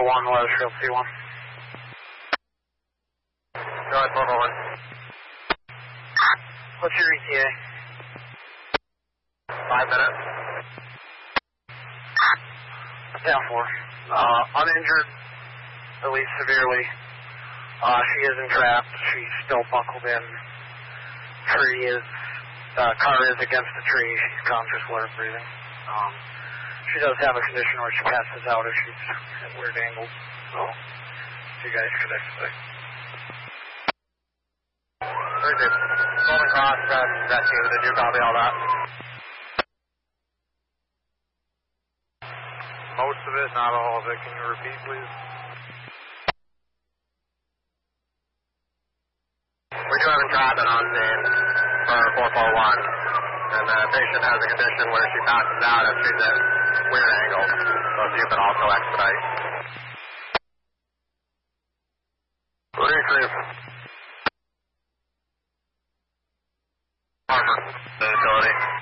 441, Weathersfield C1. Go ahead, 441. What's your ETA? 5 minutes. Down 4. Uninjured, at least severely. She is entrapped. She's still buckled in. Car is against the tree. She's conscious, water breathing. She does have a condition where she passes out if she's at weird angles. So, you guys could expect. Very good. Golden Cross, rescue. Did you copy all that? Most of it, not all of it. Can you repeat, please? We do have entrapment on scene for 441, and the patient has a condition where she passes out if she's at weird angles, so if you could also expedite. Retrieve. Harper, the utility.